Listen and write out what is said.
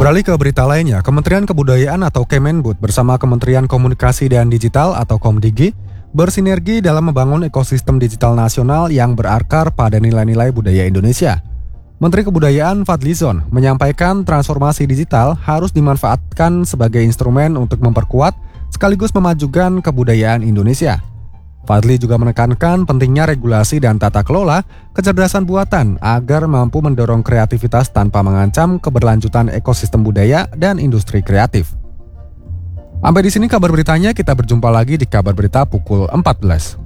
Beralih ke berita lainnya, Kementerian Kebudayaan atau Kemendikbud bersama Kementerian Komunikasi dan Digital atau Komdigi bersinergi dalam membangun ekosistem digital nasional yang berakar pada nilai-nilai budaya Indonesia. Menteri Kebudayaan Fadlizon menyampaikan transformasi digital harus dimanfaatkan sebagai instrumen untuk memperkuat sekaligus memajukan kebudayaan Indonesia. Fadli juga menekankan pentingnya regulasi dan tata kelola kecerdasan buatan agar mampu mendorong kreativitas tanpa mengancam keberlanjutan ekosistem budaya dan industri kreatif. Sampai di sini kabar beritanya, kita berjumpa lagi di kabar berita pukul 14.